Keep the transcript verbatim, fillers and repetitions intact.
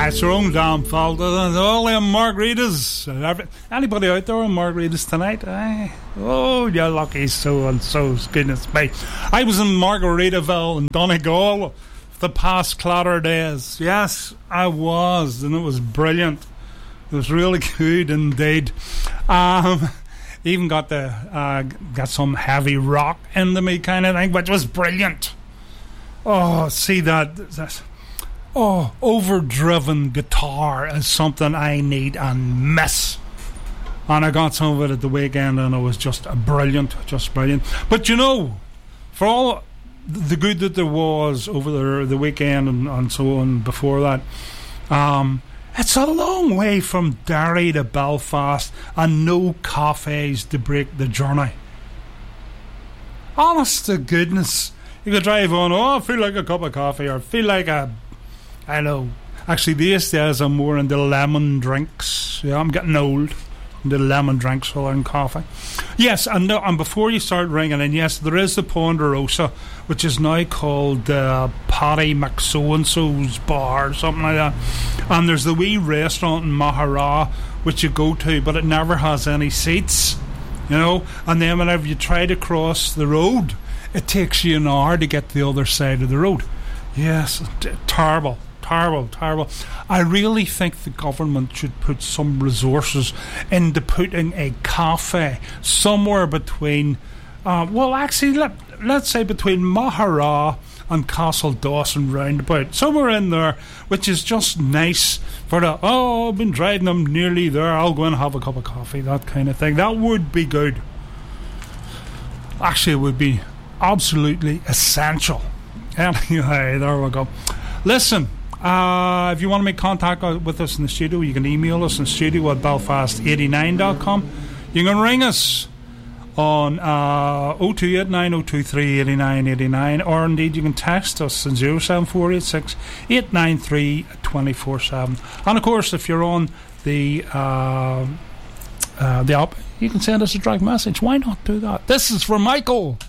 it's your own damn fault. All them margaritas. Anybody out there on margaritas tonight? Eh? Oh, you're lucky so and so. Goodness me. I was in Margaritaville in Donegal the past clatter days. Yes, I was, and it was brilliant. It was really good indeed. Um, even got the uh, got some heavy rock into me kind of thing, which was brilliant. Oh, see that. That's, Oh, overdriven guitar is something I need and miss. And I got some of it at the weekend, and it was just a brilliant, just brilliant. But you know, for all the good that there was over the, the weekend and, and so on before that, um, it's a long way from Derry to Belfast and no cafes to break the journey. Honest to goodness. You could drive on, oh, I feel like a cup of coffee, or feel like a I know. Actually, these days I'm more into lemon drinks. Yeah, I'm getting old. Into lemon drinks rather than coffee. Yes, and, no, and before you start ringing in, yes, there is the Ponderosa, which is now called uh, Paddy McSo-and-so's Bar, or something like that. And there's the wee restaurant in Mahara, which you go to, but it never has any seats, you know. And then whenever you try to cross the road, it takes you an hour to get to the other side of the road. Yes, t- terrible. Terrible, terrible. I really think the government should put some resources into putting a cafe somewhere between, uh, well, actually, let, let's say between Mahara and Castle Dawson roundabout, somewhere in there, which is just nice for the, oh, I've been driving, I'm nearly there, I'll go and have a cup of coffee, that kind of thing. That would be good. Actually, it would be absolutely essential. Anyway, there we go. Listen. Uh, if you want to make contact with us in the studio, you can email us in studio at belfast eighty-nine dot com. You can ring us on uh, oh two eight nine oh two three eight nine eight nine, or indeed you can text us on oh seven four eight six eight nine three two four seven. And of course, if you're on the uh, uh, the app, you can send us a direct message. Why not do that? This is for Michael.